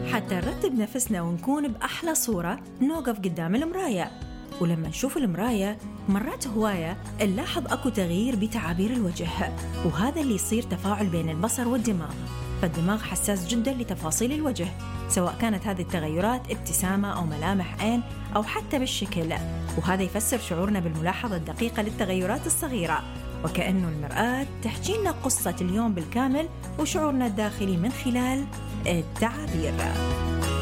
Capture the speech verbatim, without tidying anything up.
حتى نرتب نفسنا ونكون بأحلى صورة نوقف قدام المراية، ولما نشوف المراية مرات هواية نلاحظ أكو تغيير بتعابير الوجه، وهذا اللي يصير تفاعل بين البصر والدماغ. فالدماغ حساس جدا لتفاصيل الوجه، سواء كانت هذه التغيرات ابتسامة أو ملامح عين أو حتى بالشكل، وهذا يفسر شعورنا بالملاحظة الدقيقة للتغيرات الصغيرة، وكأنه المرآة تحكي لنا قصة اليوم بالكامل وشعورنا الداخلي من خلال التعابير.